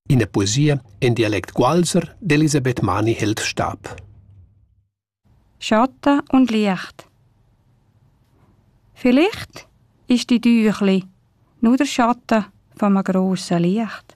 In der Poesie in Dialekt Gualser d'Elisabeth Mani hält Stab. Schatten und Licht. Vielleicht ist die Tür nur der Schatten von einem grossen Licht.